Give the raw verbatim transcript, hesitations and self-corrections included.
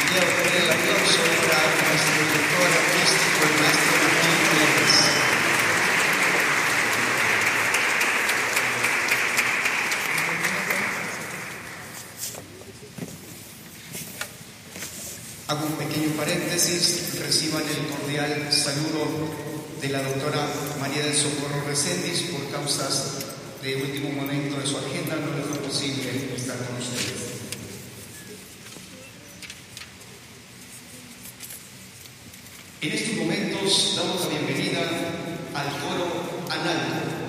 Y a obtener el aplauso para nuestro director artístico, el maestro Martín Pérez. Hago un pequeño paréntesis, reciban el cordial saludo de la doctora María del Socorro Recendis. Por causas de último momento de su agenda no le fue posible estar con ustedes. En estos momentos damos la bienvenida al coro Analco.